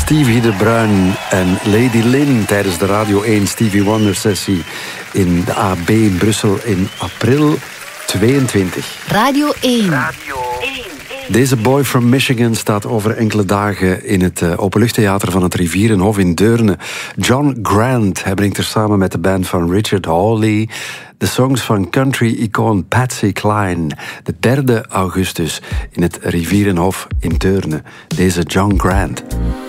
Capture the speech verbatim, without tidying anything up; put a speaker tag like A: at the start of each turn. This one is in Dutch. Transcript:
A: Stevie de Bruin en Lady Lynn tijdens de Radio één Stevie Wonder sessie in de A B in Brussel in april tweeëntwintig.
B: Radio één.
C: Radio één.
A: Deze boy from Michigan staat over enkele dagen in het uh, openluchttheater van het Rivierenhof in Deurne. John Grant, hij brengt er samen met de band van Richard Hawley de songs van country-icoon Patsy Cline. De derde augustus in het Rivierenhof in Deurne. Deze John Grant.